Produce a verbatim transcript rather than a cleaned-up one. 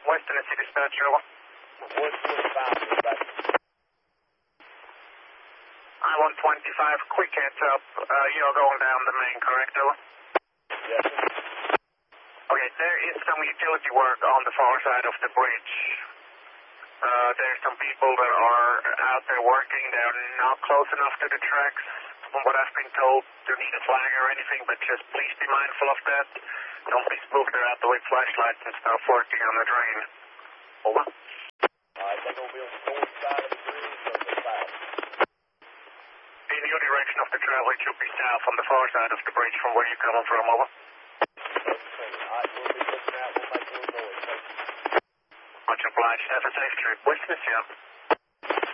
Western City Dispatch, over. What's what's about about I one twenty-five, quick heads up. Uh, you're going down the main, correct, over? Yes, sir. Okay, there is some utility work on the far side of the bridge. Uh, there's some people that are out there working. They're not close enough to the tracks. From what I've been told, you need a flag or anything, but just please be mindful of that. Don't be spooked. They're out there with flashlights and stuff working on the drain. Over. I think it'll be on the north side of the bridge or the south. In your direction of the travel, it should be south on the far side of the bridge from where you're coming from, over. Yes, sir. All right, we'll be looking out. We'll make a little noise. Thank you. Much obliged. Have a safe trip. Witness, yeah.